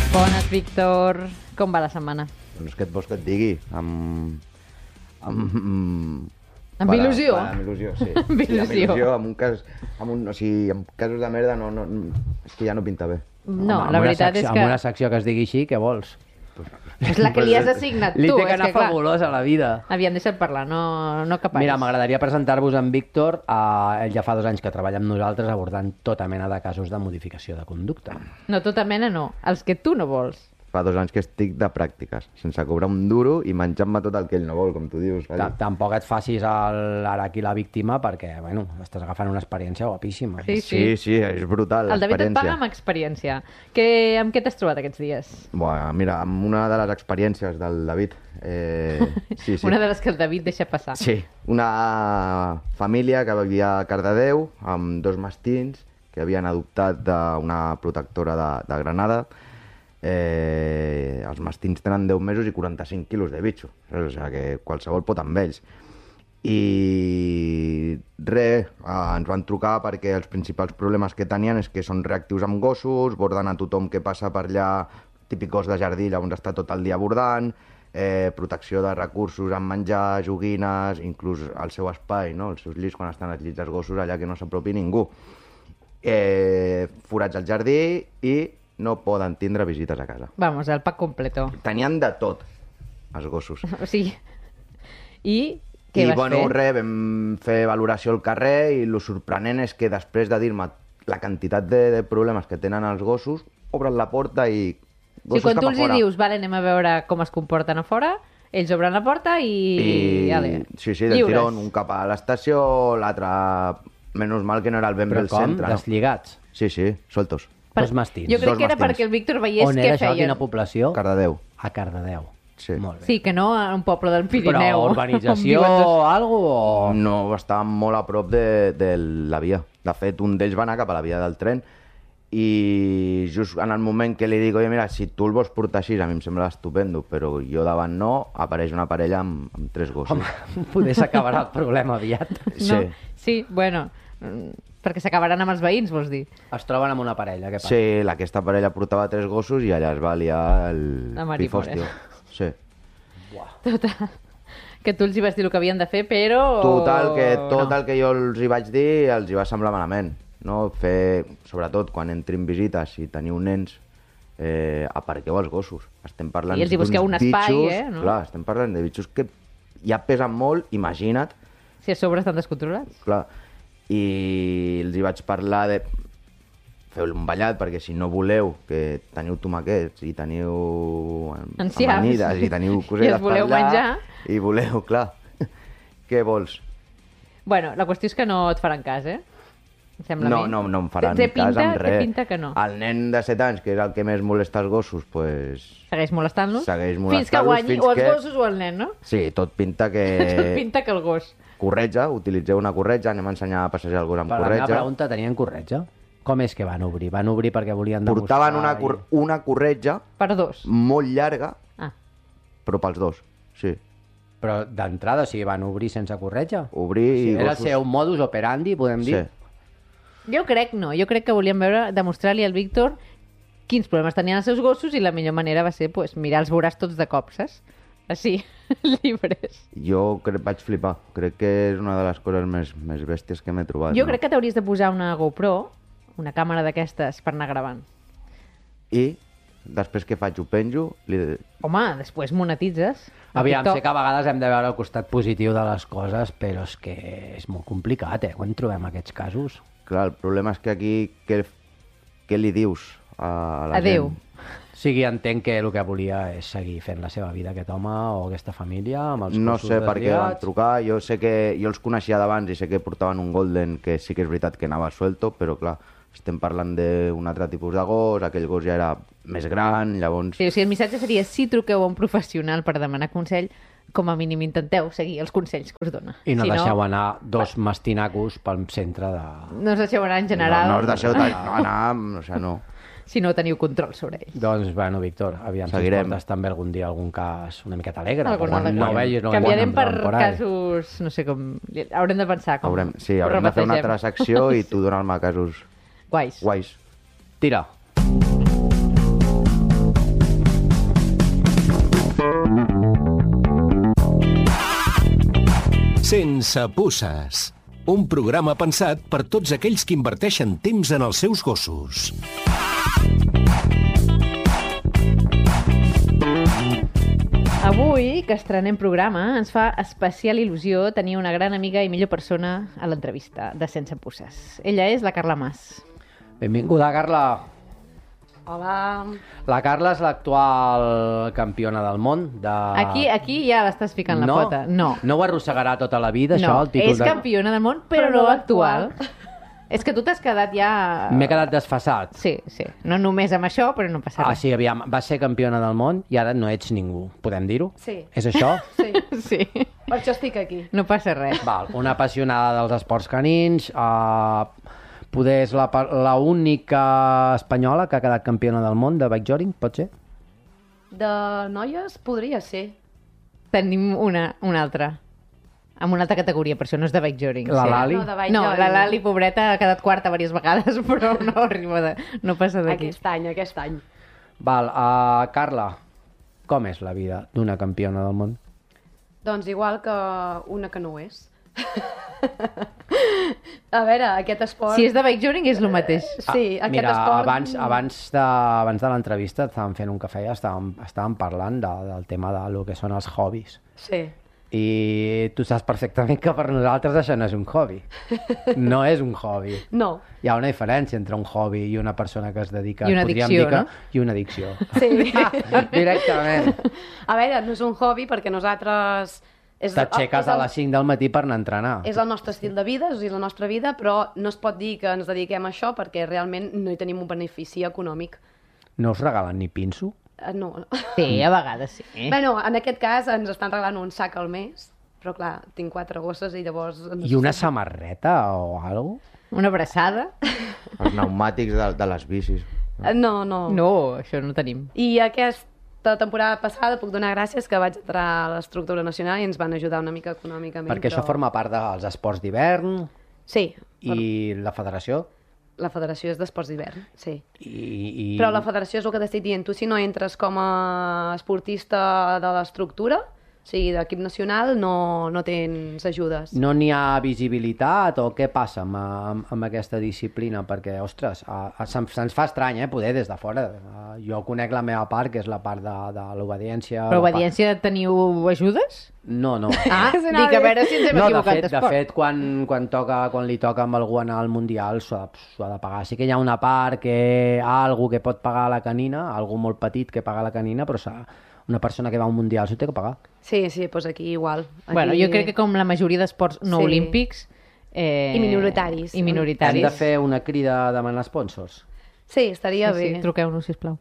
Bones, Víctor. Com va la setmana? Doncs què et vols que et digui? Amb il·lusió? Amb il·lusió, sí. Amb il·lusió. Sí, amb il·lusió, o sigui, amb casos de merda no, és que ja no pinta bé. No, la veritat és que... Amb una secció que es digui així, què vols? És la que li has assignat tu. Li té que és anar clar, fabulós a la vida. Aviam, deixa'm parlar, no capais. Mira, m'agradaria presentar-vos en Víctor. Ell ja fa 2 anys que treballa amb nosaltres abordant tota mena de casos de modificació de conducta. No, tota mena no. Els que tu no vols. Fa 2 anys que estic de pràctiques, sense cobrar un duro i menjant-me tot el que ell no vol, com tu dius. Tampoc et facis ara aquí la víctima perquè, bueno, estàs agafant una experiència guapíssima. Sí. Sí, és brutal, El David et paga l'experiència. amb experiència. Amb què t'has trobat aquests dies? Bueno, mira, amb una de les experiències del David... Sí. Una de les que el David deixa passar. Sí, una família que vivia a Cardedeu amb 2 mastins que havien adoptat d'una protectora de Granada. Els mastins tenen 10 mesos i 45 quilos de bitxo, o sigui que qualsevol pot amb ells. I res, ens van trucar perquè els principals problemes que tenien és que són reactius amb gossos, borden a tothom que passa per allà, típic gos de jardí, llavors està tot el dia bordant, protecció de recursos amb menjar, joguines, inclús el seu espai, no? Els seus llits quan estan els llits dels gossos allà que no s'apropi ningú. Forats al jardí i no poden tindre visites a casa. Vamos, el pack completo. Tenien de tot, els gossos. O sigui... I què vas fer? Res, vam fer valoració al carrer i el sorprenent és que després de dir-me la quantitat de problemes que tenen els gossos, obren la porta i gossos quan cap tu a els hi fora. dius, vale, anem a veure com es comporten a fora, ells obren la porta i... Sí, del tirón, un cap a l'estació, l'altre... Menys mal que no era el ben Però del com? centre. No? Deslligats? Sí, sueltos. Dos mastins. Jo crec Dos que era mastins. perquè el Víctor veiés On què era això? feien. Quina població? Cardedeu. A Cardedeu. Sí. Molt bé. Sí, que no a un poble del Pirineu. Però urbanització o algo o... No, estàvem molt a prop de la via. De fet, un d'ells va anar cap a la via del tren i just en el moment que li dic, oye, mira, si tu el vols portar així, a mi em sembla estupendo, però jo davant no, apareix una parella amb 3 gossos. Home, poder s'acabarà el problema aviat. Sí. No? Sí, bueno, perquè s'acabaran amb els veïns, vols dir? Es troben amb una parella, què passa? Sí, aquesta parella portava 3 gossos i allà es va liar La el marimora. pifostio. Sí. Total. Que tu els hi vas dir el que havien de fer, però... Total, que tot no. el que jo els hi vaig dir els hi va semblar malament. No? Fer, sobretot quan entrin visites i teniu nens, aparqueu els gossos. Estem parlant I els hi busqueu un espai, bitxos, no? Clar, estem parlant de bitxos que ja pesen molt, imagina't. Si a sobre estan descontrolats. Clar. I els hi vaig parlar de feu un ballat, perquè si no voleu que teniu tomàquets i teniu Enciams. amanides i teniu I cosetes els voleu per allà, menjar. i voleu, clar, què vols? Bueno, la qüestió és que no et faran cas, eh? Em sembla a mi. No em faran Té cas amb Té res. pinta que no. El nen de 7 anys, que és el que més molesta els gossos, pues... Segueix molestant-los? Segueix Fins que molestant-los, guanyi fins o els que- gossos o el nen, no? Sí, tot pinta que... Tot pinta que el gos. Corretja, utilitzeu una corretja, anem a ensenyar a passejar el gos amb Però la meva corretja. pregunta, tenien corretja? Com és que van obrir? Van obrir perquè volien demostrar... Portaven una corretja Per 2. molt llarga, Ah. però pels 2, sí. Però d'entrada, o sigui, van obrir sense corretja? Obrir i Era el gossos... seu modus operandi, podem dir? Sí. Jo crec no. Jo crec que volien demostrar-li al Víctor quins problemes tenien els seus gossos i la millor manera va ser pues, mirar els veuràs tots de cop, saps? Així, llibres. Jo vaig flipar. Crec que és una de les coses més bèsties que m'he trobat. Jo crec que t'hauries de posar una GoPro, una càmera d'aquestes, per anar gravant. I després que faig ho penjo, Home, després monetitzes. a Aviam, TikTok. sé que a vegades hem de veure el costat positiu de les coses, però és que és molt complicat, quan trobem aquests casos. Clar, el problema és que aquí què li dius a la Adéu. gent? O sigui, entenc que el que volia és seguir fent la seva vida aquest home o aquesta família amb els No cossos sé per què van desviats. trucar, jo sé que jo els coneixia d'abans i sé que portaven un Golden que sí que és veritat que anava suelto, però clar, estem parlant d'un altre tipus de gos, aquell gos ja era més gran, llavors... Sí, o sigui, el missatge seria si truqueu a un professional per demanar consell, com a mínim intenteu seguir els consells que us dona. I no si deixeu anar 2 mastinacos pel centre de... No us deixeu anar en general, No us deixeu anar, o sigui, no. si no teniu control sobre ells. Doncs, bueno, Víctor, aviam Seguirem. si ens portes també algun dia algun cas una miqueta alegre. Alguna Quan alegre. no vegis, no Canviarem per por ahí. casos, no sé com... Haurem de pensar com Haurem de fer una rebategem. altra secció i tu donar-me casos Guais. guais. Tira. Sense Puces. Un programa pensat per tots aquells que inverteixen temps en els seus gossos. Avui, que estrenem programa, ens fa especial il·lusió tenir una gran amiga i millor persona a l'entrevista de Sense Puces. Ella és la Carla Mas. Benvinguda, Carla. Hola. La Carla és l'actual campiona del món de... Aquí ja l'estàs ficant la pota. No ho arrossegarà tota la vida, això, no, el títol és campiona del món, però no actual. És que tu t'has quedat ja... M'he quedat desfasat. Sí. No només amb això, però no passa res. Sí, aviam, va ser campiona del món i ara no ets ningú. Podem dir-ho? Sí. És això? Sí. Per això estic aquí. No passa res. Val, una apassionada dels esports canins, poder és la única espanyola que ha quedat campiona del món de bikejoring, pot ser? De noies podria ser. Tenim una altra. Amb una altra categoria, per això no és de bikejoring. La Lali? No, la Lali, pobreta, ha quedat quarta diverses vegades, però no arriba no passa d'aquí. Aquest any. Val, Carla, com és la vida d'una campiona del món? Doncs igual que una que no ho és. A veure, aquest esport... Si és de bikejoring és el mateix. Sí, aquest mira, esport... abans de l'entrevista estàvem fent un cafè i estàvem parlant del tema de lo que són els hobbies. Sí. I tu saps perfectament que per nosaltres això no és un hobby. No és un hobby. No. Hi ha una diferència entre un hobby i una persona que es dedica... I una addicció, no? I una addicció. Sí. Directament. A veure, no és un hobby perquè nosaltres... T'aixeques a les 5 del matí per anar a entrenar. És el nostre estil de vida, és la nostra vida, però no es pot dir que ens dediquem a això perquè realment no hi tenim un benefici econòmic. No us regalen ni pinso? No. Sí, a vegades sí. Bueno, en aquest cas ens estan regalant un sac al mes, però clar, tinc 4 gosses i llavors... I una samarreta o alguna cosa? Una abraçada? Els pneumàtics de les bicis. No. No, això no tenim. I aquesta temporada passada puc donar gràcies que vaig entrar a l'estructura nacional i ens van ajudar una mica econòmicament. Perquè això forma part dels esports d'hivern? Sí. I la federació? La federació és d'esports d'hivern, sí. I... Però la federació és el que t'estic dient. Tu si no entres com a esportista de l'estructura, o sigui, d'equip nacional, no tens ajudes. No n'hi ha visibilitat o què passa amb aquesta disciplina? Perquè, ostres, se'ns fa estrany, poder des de fora. Jo conec la meva part, que és la part de l'obediència. Però obediència teniu ajudes? No. Dic, a veure si ens hem equivocat d'esport. De fet, quan li toca amb algú anar al Mundial s'ho ha de pagar. Sí que hi ha una part que algú que pot pagar la canina, algú molt petit que paga la canina, però una persona que va a un Mundial s'ho té que pagar. Sí, doncs aquí igual. Aquí... Bueno, jo crec que com la majoria d'esports no olímpics... I minoritaris. Hem de fer una crida a demanar sponsors. Sí, estaria bé. Sí, truqueu-nos, sisplau.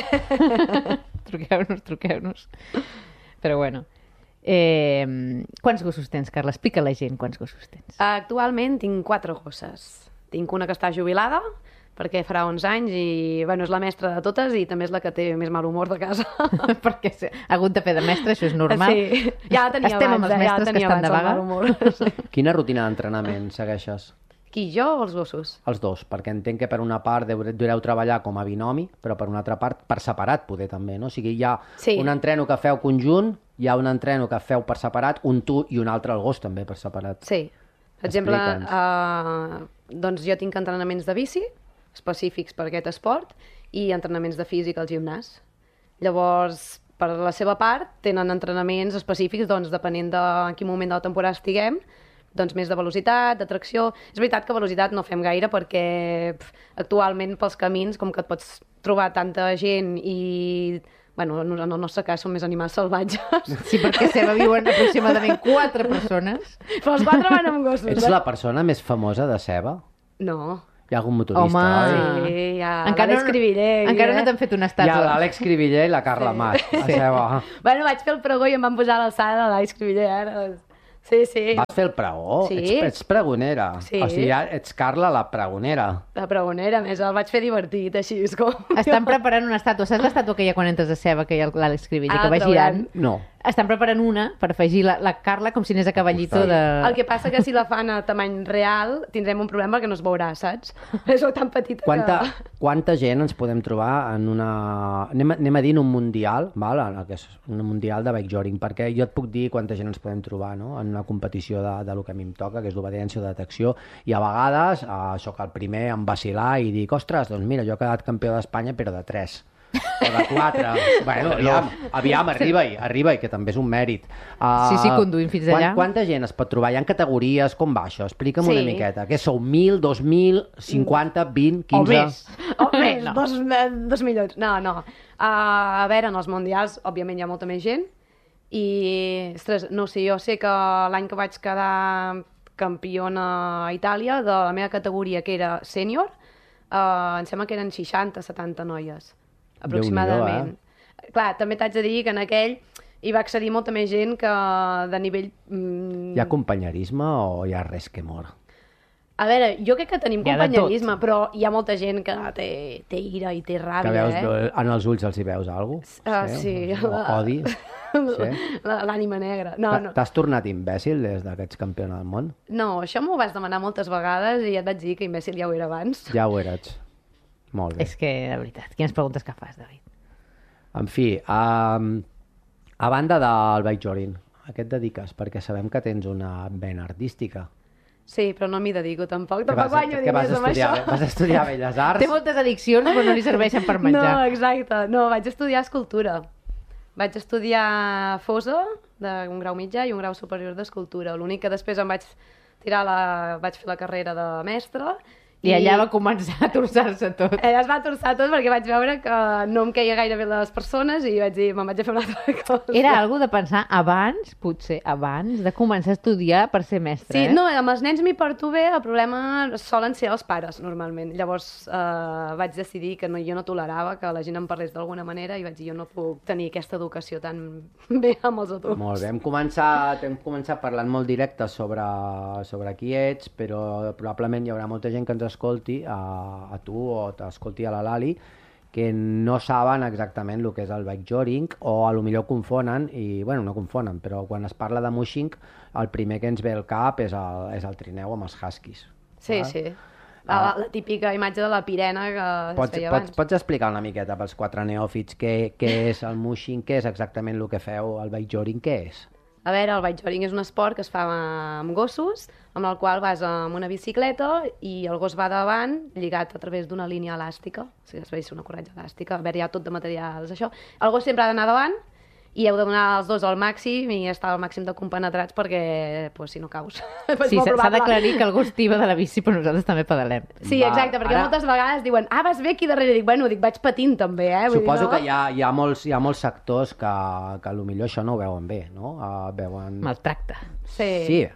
Truqueu-nos. Però bueno. Quants gossos tens, Carla? Explica a la gent quants gossos tens. Actualment tinc 4 gosses. Tinc una que està jubilada, perquè farà 11 anys i, bueno, és la mestra de totes i també és la que té més mal humor de casa. Perquè ha hagut de fer de mestra, això és normal. Sí, ja la tenia Estem abans, amb els mestres que estan de vaga. Sí. Quina rutina d'entrenament segueixes? Qui, jo o els gossos? Els dos, perquè entenc que per una part dureu treballar com a binomi, però per una altra part per separat poder també, no? O sigui, hi ha un entreno que feu conjunt, hi ha un entreno que feu per separat, un tu i un altre el gos també per separat. Sí. Per exemple, doncs jo tinc entrenaments de bici, específics per aquest esport, i entrenaments de físic al gimnàs. Llavors, per la seva part, tenen entrenaments específics, doncs, depenent de en quin moment de la temporada estiguem, doncs més de velocitat, de tracció... És veritat que velocitat no fem gaire perquè actualment pels camins, com que et pots trobar tanta gent i... Bueno, en el nostre cas són més animals salvatges. Sí, perquè Seva viuen aproximadament 4 persones. Però els 4 van amb gossos. Ets la persona més famosa de Seva? No. Hi ha algun motorista, home. oi? Sí, hi ha l'Àlex Cribiller. Encara no t'han fet una estàtua. Hi ha l'Àlex Cribiller i la Carla Mas, a Seva. Bueno, vaig fer el pregó i em van posar a l'alçada de l'Àlex Cribiller. Sí. Vas fer el pregó? Sí. Ets pregonera. Sí. O sigui, ets Carla la pregonera. La pregonera, més, el vaig fer divertit, així és com... Estan preparant una estàtua. Saps l'estàtua que hi ha quan entres a Seva, que hi ha l'Àlex Cribiller, que va trauran. girant? No. estan preparant una per afegir la Carla com si anés a cavallito de... El que passa que si la fan a tamany real tindrem un problema perquè no es veurà, saps? És tan petita Quanta gent ens podem trobar en una... Anem a dir en un mundial, val? Que és un mundial de bikejoring, perquè jo et puc dir quanta gent ens podem trobar, no? En una competició de lo que a mi em toca, que és d'obediència o detecció, i a vegades sóc el primer en vacilar i dic, ostres, doncs mira, jo he quedat campió d'Espanya però de 3 o de 4. Bueno, aviam, arriba-hi, que també és un mèrit. Sí, conduint fins allà. Quanta gent es pot trobar? Hi ha categories? Com va això? Explica'm una miqueta. Què sou? 1.000, 2.000, 50, 20, 15? O més, 2 milions. No. A veure, en els mundials, òbviament, hi ha molta més gent. I, ostres, no sé, jo sé que l'any que vaig quedar campiona a Itàlia, de la meva categoria, que era sènior, em sembla que eren 60-70 noies, aproximadament. Clar, també t'haig de dir que en aquell hi va accedir molta més gent que de nivell... Hi ha companyerisme o hi ha res que mor? A veure, jo crec que tenim companyerisme, però hi ha molta gent que té ira i té ràbia, que veus, en els ulls els hi veus alguna cosa? Sí. Odi? Sí? L'ànima negra. No. T'has tornat imbècil des que ets campió del món? No, això m'ho vas demanar moltes vegades i ja et vaig dir que imbècil ja ho era abans. Ja ho eres. Molt bé. És que, de veritat, quines preguntes que fas, David? En fi, a banda del bikejoring, a què et dediques? Perquè sabem que tens una vena artística. Sí, però no m'hi dedico tampoc. Tampoc guanyo diners amb això. Vas estudiar Belles Arts? Té moltes addiccions, però no li serveixen per menjar. No, exacte. No, vaig estudiar escultura. Vaig estudiar FOSA, d'un grau mitjà, i un grau superior d'escultura. L'únic que després em vaig vaig fer la carrera de mestre. I allà va començar a torçar-se tot. Es va torçar tot perquè vaig veure que no em queia gaire bé les persones i vaig dir, me'n vaig a fer una altra cosa. Era algo de pensar abans, potser abans, de començar a estudiar per ser mestre, Sí, no, amb els nens m'hi porto bé, el problema solen ser els pares, normalment. Llavors vaig decidir que jo no tolerava que la gent em parlés d'alguna manera i vaig dir, jo no puc tenir aquesta educació tan bé amb els adults. Molt bé, hem començat parlant molt directe sobre qui ets, però probablement hi haurà molta gent que ens escolti a tu o t'escolti a la Lali que no saben exactament el que és el bikejoring o a lo millor confonen i, bueno, no confonen, però quan es parla de mushing el primer que ens ve al cap és el trineu amb els huskies. Sí, sí. La típica imatge de la pirena que es feia abans. Pots explicar una miqueta pels 4 neòfits què és el mushing, què és exactament el que feu, el bikejoring, què és? A veure, el bikejoring és un esport que es fa amb gossos, amb el qual vas amb una bicicleta i el gos va davant, lligat a través d'una línia elàstica, o sigui, es veu una corretja elàstica, a veure, hi ha tot de materials, això. El gos sempre ha d'anar davant i heu de donar els dos al màxim i estar al màxim de compenetrats perquè, pues, si no caus. Sí, s'ha d'aclarir que el gos tiba de la bici, però nosaltres també pedalem. Sí, exacte, perquè moltes vegades diuen, vas bé aquí darrere, dic, vaig patint també, Suposo que hi ha molts sectors que potser això no ho veuen bé, no? Maltracte. Sí.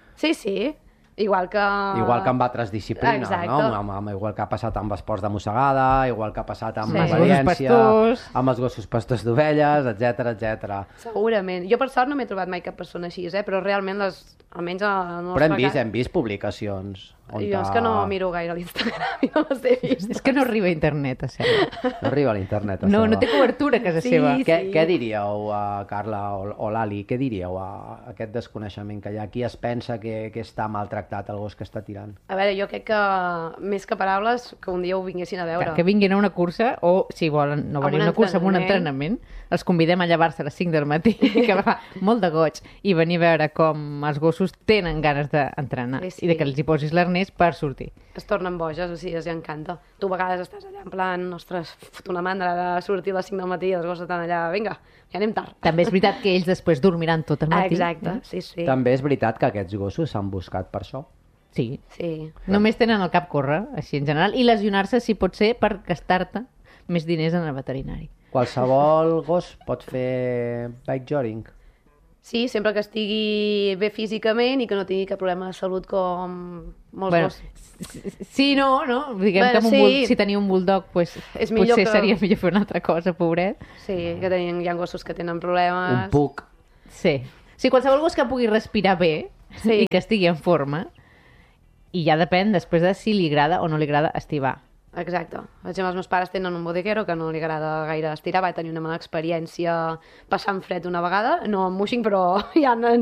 Sí. Igual que amb altres disciplines, no? Igual que ha passat amb esports de mossegada, igual que ha passat amb obediència, amb els gossos pastors d'ovelles, etc. Segurament. Jo, per sort, no m'he trobat mai cap persona així, però realment, almenys en el nostre cas... Però hem vist publicacions. Jo és que no miro gaire l'Instagram i no les he vist. És que no arriba a internet, a seva. No arriba a l'internet, a seva. No té cobertura a casa seva. Què diríeu, Carla o Lali, què diríeu a aquest desconeixement que hi ha? Qui es pensa que està maltractat el gos que està tirant? A veure, jo crec que més que paraules, que un dia ho vinguessin a veure. Que vinguin a una cursa, o si volen no venir a una cursa, amb un entrenament, els convidem a llevar-se a les 5 del matí, que va molt de goig, i venir a veure com els gossos tenen ganes d'entrenar i que els hi posis l'arnès per sortir. Es tornen boges, o sigui, els encanta. Tu a vegades estàs allà en plan, ostres, fot una mandra de sortir a les 5 del matí i els gossos estan allà, vinga, ja anem tard. També és veritat que ells després dormiran tot el matí. Exacte, sí. També és veritat que aquests gossos s'han buscat per això. Sí. Només tenen el cap córrer, així en general, i lesionar-se si pot ser per gastar-te més diners en el veterinari. Qualsevol gos pot fer bikejoring? Sí, sempre que estigui bé físicament i que no tingui cap problema de salut com molts gossos. Sí, no? Diguem que si tenia un bulldog, potser seria millor fer una altra cosa, pobret. Sí, que hi ha gossos que tenen problemes. Un puc. Sí, qualsevol gos que pugui respirar bé i que estigui en forma, i ja depèn després de si li agrada o no li agrada estibar. Exacte. Per exemple, els meus pares tenen un bodeguero que no li agrada gaire estirar, va tenir una mala experiència passant fred una vegada, no amb mushing, però ja